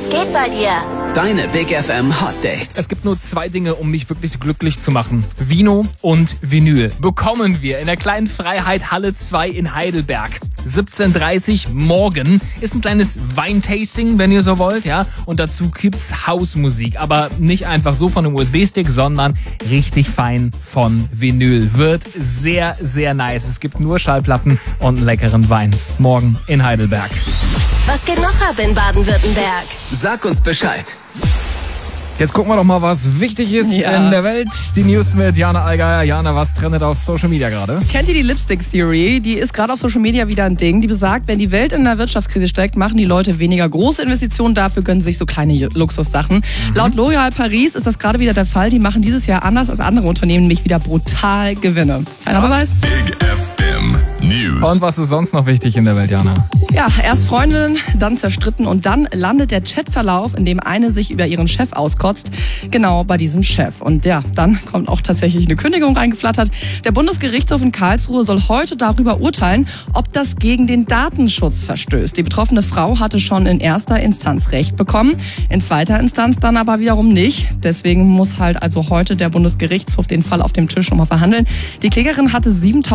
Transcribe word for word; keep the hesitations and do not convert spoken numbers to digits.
Was geht bei dir? Deine Big F M Hot Dates. Es gibt nur zwei Dinge, um mich wirklich glücklich zu machen. Vino und Vinyl. Bekommen wir in der kleinen Freiheit Halle zwei in Heidelberg. siebzehn Uhr dreißig morgen ist ein kleines Weintasting, wenn ihr so wollt, ja. Und dazu gibt's Hausmusik, aber nicht einfach so von einem U S B-Stick, sondern richtig fein von Vinyl. Wird sehr, sehr nice. Es gibt nur Schallplatten und einen leckeren Wein. Morgen in Heidelberg. Was geht noch ab in Baden-Württemberg? Sag uns Bescheid. Jetzt gucken wir doch mal, was wichtig ist Ja. in der Welt. Die News mit Jana Allgeier. Jana, was trendet auf Social Media gerade? Kennt ihr die Lipstick Theory? Die ist gerade auf Social Media wieder ein Ding. Die besagt, wenn die Welt in der Wirtschaftskrise steckt, machen die Leute weniger große Investitionen. Dafür gönnen sie sich so kleine Luxussachen. Mhm. Laut L'Oréal Paris ist das gerade wieder der Fall. Die machen dieses Jahr anders als andere Unternehmen nämlich wieder brutal Gewinne. Keiner weiß? Big F M News. Und was ist sonst noch wichtig in der Welt, Jana? Ja, erst Freundinnen, dann zerstritten und dann landet der Chatverlauf, in dem eine sich über ihren Chef auskotzt, genau bei diesem Chef. Und ja, dann kommt auch tatsächlich eine Kündigung reingeflattert. Der Bundesgerichtshof in Karlsruhe soll heute darüber urteilen, ob das gegen den Datenschutz verstößt. Die betroffene Frau hatte schon in erster Instanz Recht bekommen, in zweiter Instanz dann aber wiederum nicht. Deswegen muss halt also heute der Bundesgerichtshof den Fall auf dem Tisch nochmal verhandeln. Die Klägerin hatte siebentausend